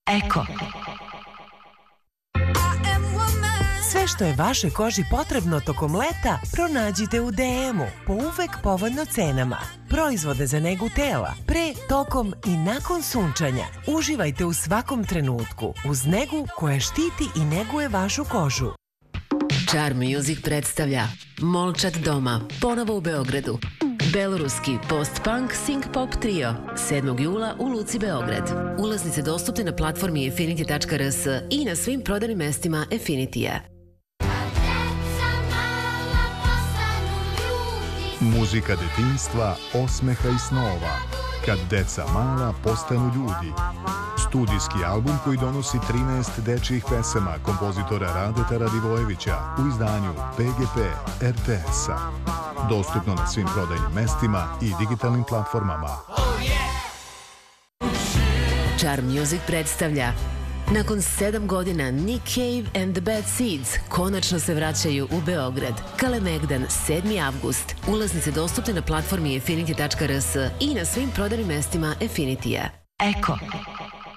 Eko. Sve što je vašoj koži potrebno tokom leta, pronađite u DM-u po uvek povoljno cenama. Proizvode za negu tela, pre, tokom i nakon sunčanja. Uživajte u svakom trenutku uz negu koja štiti i neguje vašu kožu. Charm Music predstavlja Molčat doma, ponovo u Beogradu. Beloruski post-punk sync-pop trio 7. jula u Luci Beograd. Ulaznice dostupne na platformi affinity.rs i na svim prodajnim mestima Affinity-a. Muzika detinjstva, osmeha i snova. Kad deca mala postanu ljudi. Studijski album koji donosi 13 dečijih pesama kompozitora Radeta Radivojevića u izdanju PGP RTS-a. Dostupno na svim prodajnim mestima i digitalnim platformama. Charm Music predstavlja nakon 7 godina Nick Cave and the Bad Seeds konačno se vraćaju u Beograd. Kalemegdan, 7. avgust. Ulaznice dostupne na platformi affinity.rs i na svim prodajnim mestima Affinity-a. Eko.